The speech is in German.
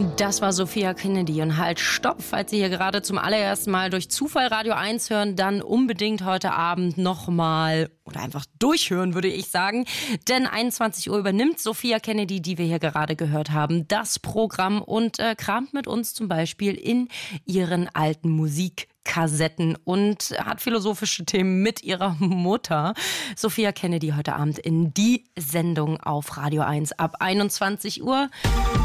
Das war Sophia Kennedy und halt stopp, falls Sie hier gerade zum allerersten Mal durch Zufall Radio 1 hören, dann unbedingt heute Abend nochmal oder einfach durchhören, würde ich sagen. Denn 21 Uhr übernimmt Sophia Kennedy, die wir hier gerade gehört haben, das Programm und kramt mit uns zum Beispiel in ihren alten Musikkassetten und hat philosophische Themen mit ihrer Mutter. Sophia Kennedy heute Abend in die Sendung auf Radio 1 ab 21 Uhr.